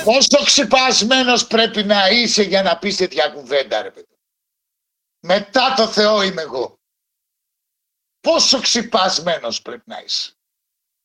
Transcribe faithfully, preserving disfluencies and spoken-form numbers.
Πόσο ξυπασμένος πρέπει να είσαι για να πεις τέτοια κουβέντα, ρε παιδί. Μετά το Θεό είμαι εγώ. Πόσο ξυπασμένος πρέπει να είσαι.